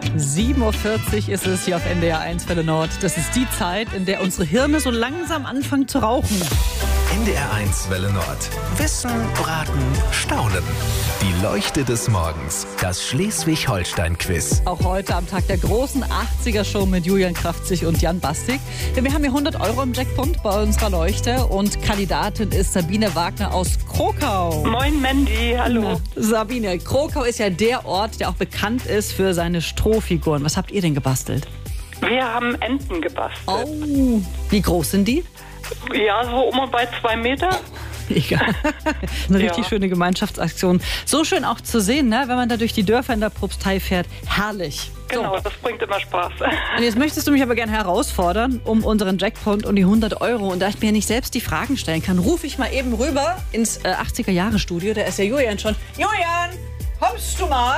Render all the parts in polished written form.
7:40 Uhr ist es hier auf NDR 1 Welle Nord. Das ist die Zeit, in der unsere Hirne so langsam anfangen zu rauchen. NDR 1 Welle Nord. Wissen, Raten, Staunen. Die Leuchte des Morgens. Das Schleswig-Holstein-Quiz. Auch heute am Tag der großen 80er-Show mit Julian Kraftzig und Jan Bastik. Denn wir haben hier 100 € im Jackpot bei unserer Leuchte. Und Kandidatin ist Sabine Wagner aus Krokau. Moin Mandy, hallo. Na, Sabine, Krokau ist ja der Ort, der auch bekannt ist für seine Strohfiguren. Was habt ihr denn gebastelt? Wir haben Enten gebastelt. Oh, wie groß sind die? Ja, so um und bei 2 Meter. Egal. Eine richtig Ja. schöne Gemeinschaftsaktion. So schön auch zu sehen, ne? Wenn man da durch die Dörfer in der Propstei fährt. Herrlich. Genau, das bringt immer Spaß. Und jetzt möchtest du mich aber gerne herausfordern um unseren Jackpot und die 100 €. Und da ich mir nicht selbst die Fragen stellen kann, rufe ich mal eben rüber ins 80er-Jahre-Studio. Da ist ja Julian schon. Julian, kommst du mal?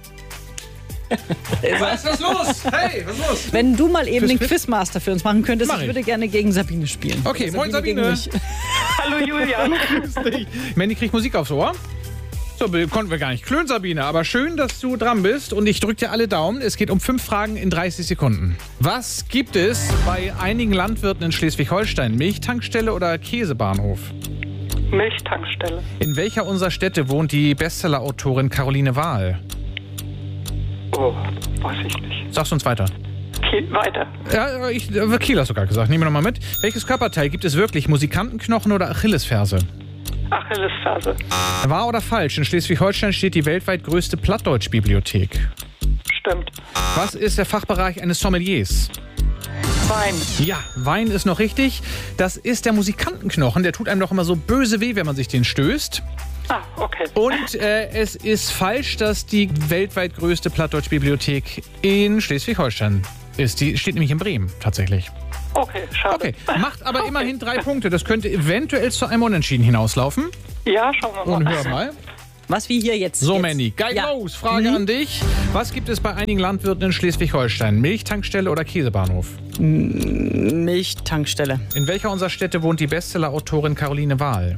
Was ist los? Hey, was ist los? Wenn du mal eben den Quizmaster für uns machen könntest, Mach ich ich. würde gerne gegen Sabine spielen. Okay, moin gegen Sabine. mich. Hallo Julian. Mandy kriegt Musik aufs Ohr. So, konnten wir gar nicht klönen, Sabine. Aber schön, dass du dran bist. Und ich drücke dir alle Daumen. Es geht um 5 Fragen in 30 Sekunden. Was gibt es bei einigen Landwirten in Schleswig-Holstein? Milchtankstelle oder Käsebahnhof? Milchtankstelle. In welcher unserer Städte wohnt die Bestseller-Autorin Caroline Wahl? Oh, weiß ich nicht. Sagst du uns weiter. Geht weiter. Ja, Kiel hast du gerade gesagt. Nehmen wir nochmal mit. Welches Körperteil gibt es wirklich? Musikantenknochen oder Achillesferse? Achillesferse. Wahr oder falsch? In Schleswig-Holstein steht die weltweit größte Plattdeutsch-Bibliothek. Stimmt. Was ist der Fachbereich eines Sommeliers? Wein. Ja, Wein ist noch richtig. Das ist der Musikantenknochen. Der tut einem doch immer so böse weh, wenn man sich den stößt. Ah, okay. Und es ist falsch, dass die weltweit größte Plattdeutsch-Bibliothek in Schleswig-Holstein ist. Die steht nämlich in Bremen, tatsächlich. Okay, schade. Okay, macht aber immerhin 3 Punkte. Das könnte eventuell zu einem Unentschieden hinauslaufen. Ja, schauen wir Und mal. hör mal. Was wie hier jetzt? So, jetzt. Mandy, geil Ja. los. Frage an dich. Was gibt es bei einigen Landwirten in Schleswig-Holstein? Milchtankstelle oder Käsebahnhof? Milchtankstelle. In welcher unserer Städte wohnt die Bestseller-Autorin Caroline Wahl?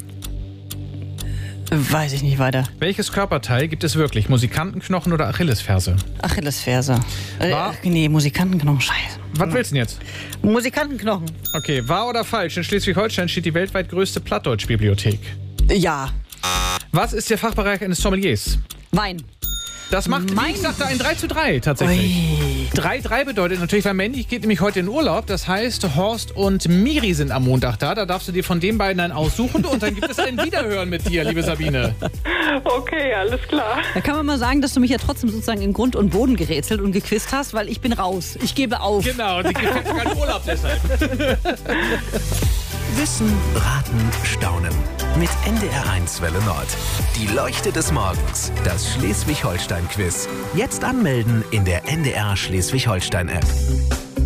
Weiß ich nicht weiter. Welches Körperteil gibt es wirklich? Musikantenknochen oder Achillesferse? Achillesferse. Wahr? Nee, Musikantenknochen. Scheiße. Was willst du denn jetzt? Musikantenknochen. Okay, wahr oder falsch? In Schleswig-Holstein steht die weltweit größte Plattdeutsch-Bibliothek. Ja. Was ist der Fachbereich eines Sommeliers? Wein. Das macht, wie ich sagte, ein 3:3 tatsächlich. 3:3 bedeutet natürlich, weil Mandy geht nämlich heute in Urlaub. Das heißt, Horst und Miri sind am Montag da. Da darfst du dir von den beiden einen aussuchen und dann gibt es ein Wiederhören mit dir, liebe Sabine. Okay, alles klar. Da kann man mal sagen, dass du mich ja trotzdem sozusagen in Grund und Boden gerätselt und gequizt hast, weil ich bin raus. Ich gebe auf. Genau, sie gefällt sogar in Urlaub deshalb. Wissen, Raten, Staunen. Mit NDR 1 Welle Nord. Die Leuchte des Morgens. Das Schleswig-Holstein-Quiz. Jetzt anmelden in der NDR Schleswig-Holstein-App.